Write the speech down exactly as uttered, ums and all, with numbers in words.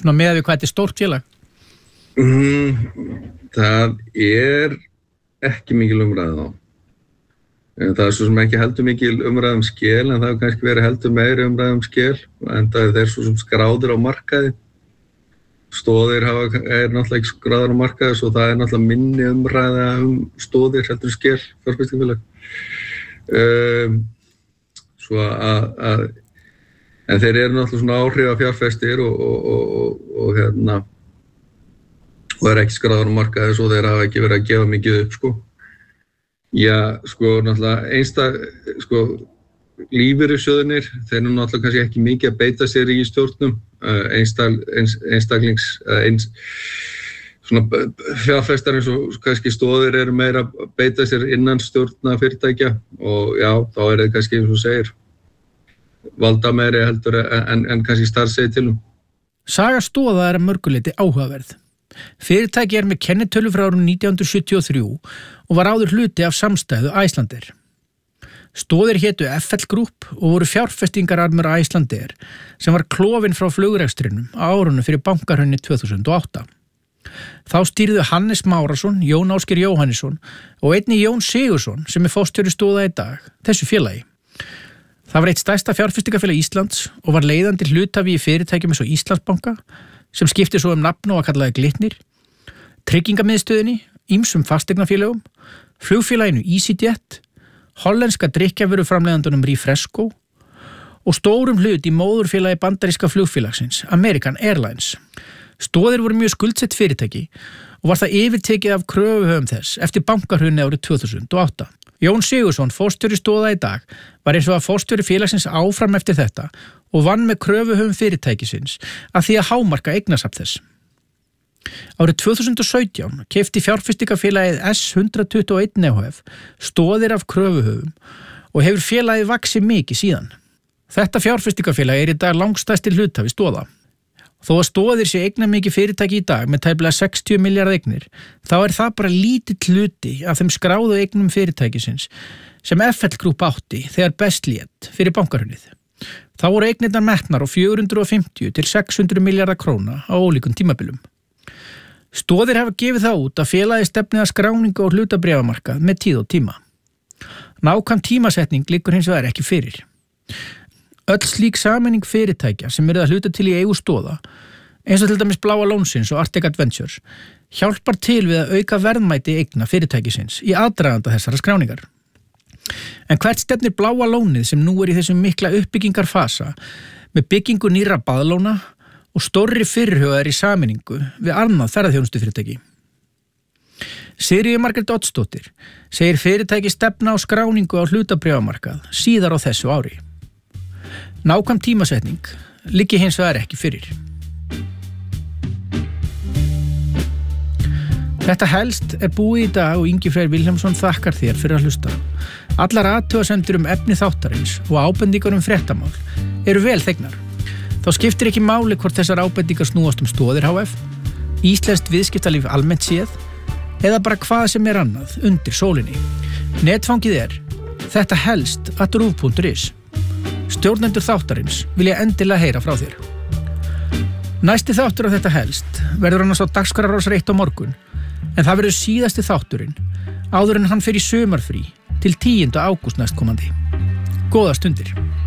Svona með við hvað þetta er stórt félag? Mm, það er ekki mikil umræða þá. Það er svo sem ekki heldur mikil umræða um skel, en það er kannski verið heldur meiri umræða um skel, en það er svo sem skráður á markaði. Stóðir hafa, er náttúrulega ekki skráður á markaði, svo það er náttúrulega minni umræða um stóðir heldur skel, fjárfestingarfélag. Um, svo að, að en þeir eru náttúrulega svona áhrifa fjárfestir og, og, og, og, og hérna og er ekki skráður á markaði, svo þeir hafa ekki verið að gefa mikið upp, sko. Já, sko, náttúrulega einstak, sko, lífeyrissjóðirnir, þeir eru náttúrulega kannski ekki mikið að beita sér í stjórnum, einstak, eins, einstaklings, eins, svona fjárfestar eins og kannski stóðir eru meira að beita sér innan stjórna fyrirtækja og já, þá er það kannski eins og segir valda meiri heldur en, en kannski starfsegi tilum. Saga Stoða er að mörguleiti áhugaverð. Fyrirtæki er með kennitölu frá árinu nítján hundruð sjötíu og þrjú og var áður hluti af samstæðu Icelandair. Stoðir hétu F L Group og voru fjárfestingararmur Icelandair sem var klofin frá flugrekstrinum á árunum fyrir bankahrunið tvö þúsund og átta. Þá stýrðu Hannes Márasson, Jón Ásgeir Jóhannesson og einnig Jón Sigurðsson sem er forstjóri Stoða í dag, þessu félagi. Það var eitt stærsta fjárfestingarfélag Íslands og var leiðandi hluthafi í fyrirtækjum eins og Íslandsbanka sem skipti svo um nafn og að kallaði Glitnir, tryggingamiðstöðinni, ýmsum fasteignafélögum, flugfélaginu EasyJet, hollenska drykkjarvöruframleiðandanum Refresco og stórum hlut í móðurfélagi bandaríska flugfélagsins, American Airlines. Stoðir voru mjög skuldsett fyrirtæki og var það yfirtekið af kröfuhöfum þess eftir bankahrunið árið tvö þúsund og átta. Jón Sigurðsson, forstjóri Stoða í dag, var eins og að forstjóri félagsins áfram eftir þetta og vann með kröfuhöfum fyrirtækisins að því að hámarka eignasafn þess. Árið tvö þúsund og sautján keypti fjárfestingafélagið S hundrað tuttugu og eitt E H F Stoðir af kröfuhöfum og hefur félagið vaxið mikið síðan. Þetta fjárfestingafélag er í dag langstærsti hluthafi Stoða. Þó að Stoðir sé eignamikið fyrirtæki í dag með tæplega sextíu milljarða eignir, þá er það bara lítill hluti af þeim skráðu eignum fyrirtækisins sem F L Group átti þegar best lét fyrir bankahrunið. Þá voru eignirnar metnar á fjögur hundruð fimmtíu til sex hundruð milljarða króna á ólíkum tímabilum. Stoðir hafa gefið það út að félagið stefnið að skráningu og hlutabréfamarkað með tíð og tíma. Nákvæm tímasetning liggur hins vegar ekki fyrir. Öll slík sameining fyrirtækja sem eru að hluta til í eigu Stoða, eins og til dæmis Bláa Lónsins og Arctic Adventures, hjálpar til við að auka verðmæti eigna fyrirtækisins í aðdraganda þessara skráningar. En hvert stefnir Bláa Lónið sem nú er í þessum mikla uppbyggingarfasa með byggingu nýrra baðlóna og stórri fyrirhugaðar í sameiningu við annað ferðaþjónustufyrirtæki? Sigríður Margrét Oddsdóttir segir fyrirtæki stefna á skráningu á hlutabréfamarkað síðar á þessu ári. Nákvæm tímasetning liggi hins vegar ekki fyrir. Þetta helst er búið í dag og Ingi Freyr Vilhjálmsson þakkar þér fyrir að hlusta. Allar athugasemdir um efni þáttarins og ábendingar um fréttamál eru vel þegnar. Þá skiptir ekki máli hvort þessar ábendingar snúast um Stoðir H F, íslenskt viðskiptalíf almennt séð eða bara hvað sem er annað undir sólinni. Netfangið er þetta helst at ruv punktur is. Stjórnendur þáttarins vilja endilega heyra frá þér. Næsti þáttur af þetta helst verður annars á dagskrá Rás eitt á morgun, en það verður síðasti þátturinn áður en hann fer í sumarfrí til tíunda ágúst næstkomandi. Góða stundir.